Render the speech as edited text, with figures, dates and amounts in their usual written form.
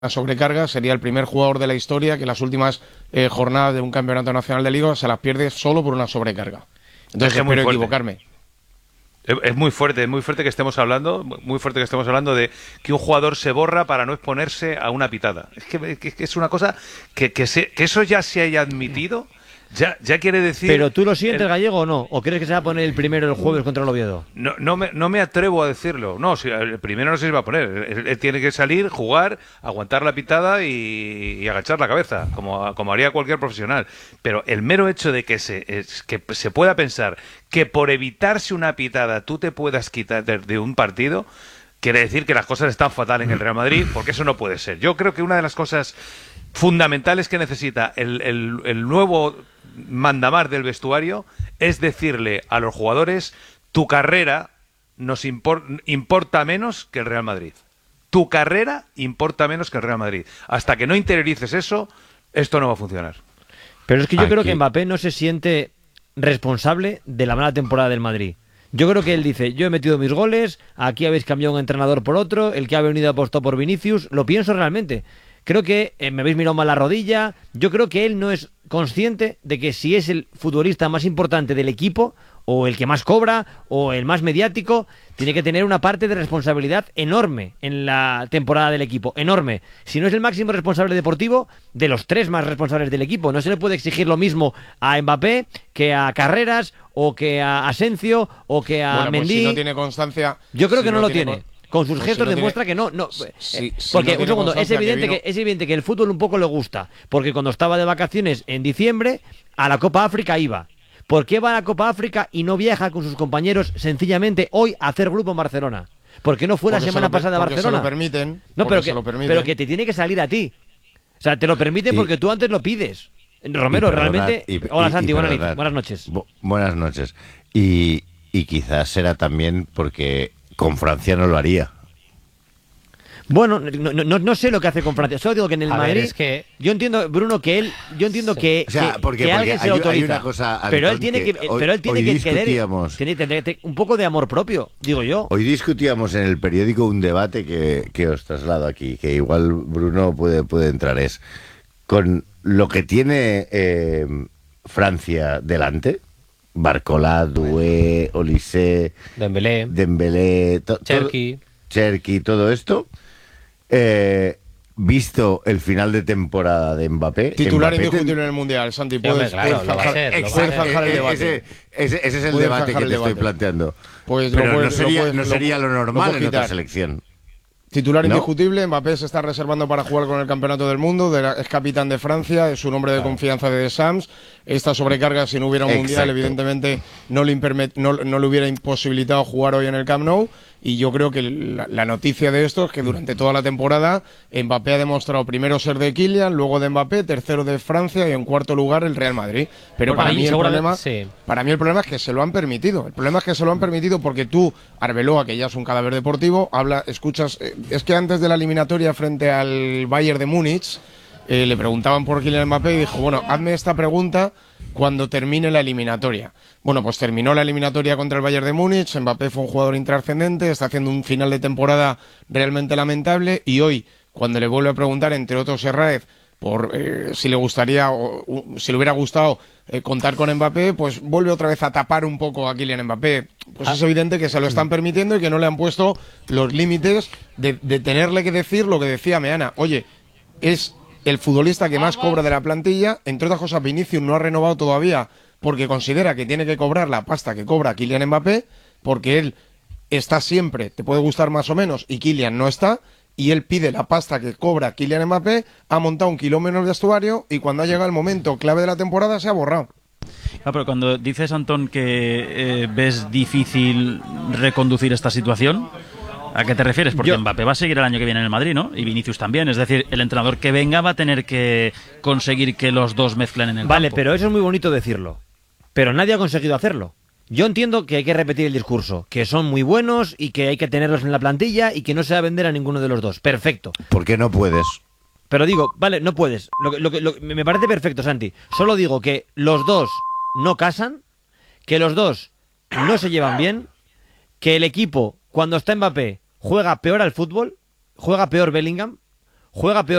sobrecarga, sería el primer jugador de la historia que las últimas jornadas de un campeonato nacional de liga se las pierde solo por una sobrecarga. Entonces espero equivocarme. Es muy fuerte que estemos hablando, de que un jugador se borra para no exponerse a una pitada. Es que es una cosa que eso ya se haya admitido. Ya quiere decir... ¿Pero tú lo sientes, Gallego, o no? ¿O crees que se va a poner el primero el jueves contra el Oviedo? No me atrevo a decirlo. No, si el primero no se va a poner. Él tiene que salir, jugar, aguantar la pitada y agachar la cabeza, como haría cualquier profesional. Pero el mero hecho de que se pueda pensar que por evitarse una pitada tú te puedas quitar de un partido, quiere decir que las cosas están fatal en el Real Madrid, porque eso no puede ser. Yo creo que una de las cosas fundamentales que necesita el nuevo mandamás del vestuario es decirle a los jugadores: tu carrera nos importa menos que el Real Madrid. Tu carrera importa menos que el Real Madrid. Hasta que no interiorices eso, esto no va a funcionar. Pero es que yo creo que Mbappé no se siente responsable de la mala temporada del Madrid. Yo creo que él dice: yo he metido mis goles, aquí habéis cambiado un entrenador por otro, el que ha venido apostó por Vinicius. Lo pienso realmente. Creo que me habéis mirado mal la rodilla. Yo creo que él no es consciente de que si es el futbolista más importante del equipo, o el que más cobra, o el más mediático, tiene que tener una parte de responsabilidad enorme en la temporada del equipo, enorme. Si no es el máximo responsable deportivo, de los tres más responsables del equipo. No se le puede exigir lo mismo a Mbappé que a Carreras, o que a Asencio, o que a Mendy. Pues si no tiene constancia... Yo creo que no lo tiene. Con sus gestos demuestra que no. Porque, un segundo, es evidente que el fútbol un poco le gusta. Porque cuando estaba de vacaciones en diciembre, a la Copa África iba. ¿Por qué va a la Copa África y no viaja con sus compañeros sencillamente hoy a hacer grupo en Barcelona? ¿Por qué no fue la semana pasada a Barcelona? Se lo permiten. No, pero que te tiene que salir a ti. O sea, te lo permiten porque tú antes lo pides. Romero, realmente... Hola, Santi, buenas noches. Buenas noches. Y quizás será también porque con Francia no lo haría. Bueno, no sé lo que hace con Francia. Solo digo que en el Madrid... es que... Yo entiendo, Bruno, que él... Yo entiendo que, o sea, porque alguien se lo autoriza. Hay una cosa, Antón, pero él tiene que querer... Tiene que tener un poco de amor propio, digo yo. Hoy discutíamos en el periódico un debate que os traslado aquí, que igual Bruno puede entrar. Es con lo que tiene Francia delante... Barcola, Doué, Olise, Dembélé, Cherki, todo esto, visto el final de temporada de Mbappé... Titular indiscutible en el Mundial, Santi, puedes zanjar el debate. Ese es el debate que te estoy planteando. Pues pero no sería lo normal en otra selección. Titular indiscutible, Mbappé se está reservando para jugar con el Campeonato del Mundo, es capitán de Francia, es un hombre de confianza de Deschamps. Esta sobrecarga, si no hubiera un Mundial, evidentemente no le hubiera imposibilitado jugar hoy en el Camp Nou. Y yo creo que la noticia de esto es que durante toda la temporada Mbappé ha demostrado primero ser de Kylian, luego de Mbappé, tercero de Francia y en cuarto lugar el Real Madrid. Pero para mí el problema es que se lo han permitido. El problema es que se lo han permitido porque tú, Arbeloa, que ya es un cadáver deportivo, escuchas... es que antes de la eliminatoria frente al Bayern de Múnich le preguntaban por Kylian Mbappé y dijo: bueno, hazme esta pregunta cuando termine la eliminatoria. Bueno, pues terminó la eliminatoria contra el Bayern de Múnich, Mbappé fue un jugador intrascendente, está haciendo un final de temporada realmente lamentable, y hoy, cuando le vuelve a preguntar, entre otros Herráez, por si le gustaría o si le hubiera gustado contar con Mbappé, pues vuelve otra vez a tapar un poco a Kylian Mbappé. Pues es evidente que se lo están permitiendo y que no le han puesto los límites de tenerle que decir lo que decía Meana. Oye, es el futbolista que más cobra de la plantilla, entre otras cosas Vinicius no ha renovado todavía porque considera que tiene que cobrar la pasta que cobra Kylian Mbappé, porque él está siempre, te puede gustar más o menos, y Kylian no está, y él pide la pasta que cobra Kylian Mbappé, ha montado un kilómetro de vestuario y cuando ha llegado el momento clave de la temporada se ha borrado. Pero cuando dices, Antón, que ves difícil reconducir esta situación, ¿a qué te refieres? Porque Mbappé va a seguir el año que viene en el Madrid, ¿no? Y Vinicius también. Es decir, el entrenador que venga va a tener que conseguir que los dos mezclen en el campo. Vale, pero eso es muy bonito decirlo. Pero nadie ha conseguido hacerlo. Yo entiendo que hay que repetir el discurso, que son muy buenos y que hay que tenerlos en la plantilla y que no se va a vender a ninguno de los dos. Perfecto. ¿Por qué no puedes? Pero digo, vale, no puedes. Me parece perfecto, Santi. Solo digo que los dos no casan, que los dos no se llevan bien, que el equipo, cuando está Mbappé, juega peor al fútbol, juega peor Bellingham, juega peor